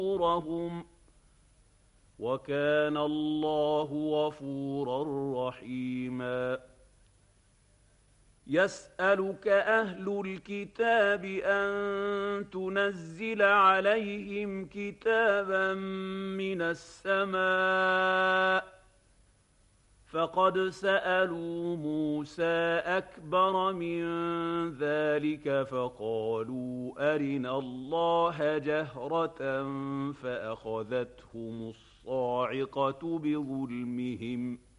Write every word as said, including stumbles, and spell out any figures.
أجورهم وكان الله غفورا رحيما يسألك أهل الكتاب أن تنزل عليهم كتابا من السماء فقد سألوا موسى أكبر من ذلك فقالوا أرنا الله جهرة فأخذتهم الصاعقة بظلمهم